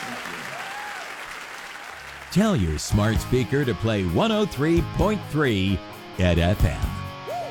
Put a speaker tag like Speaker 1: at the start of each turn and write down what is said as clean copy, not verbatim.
Speaker 1: Tell your smart speaker to play 103.3 at FM.